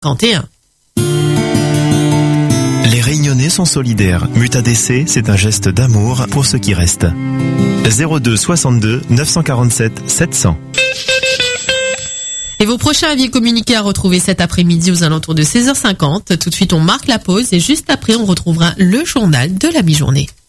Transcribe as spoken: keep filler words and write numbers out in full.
cinquante et un. Les Réunionnais sont solidaires. Muta D C, c'est un geste d'amour pour ceux qui restent. zéro deux soixante-deux neuf cent quarante-sept sept cents. Et vos prochains avis communiqués à retrouver cet après-midi aux alentours de seize heures cinquante. Tout de suite, on marque la pause et juste après, on retrouvera le journal de la mi-journée.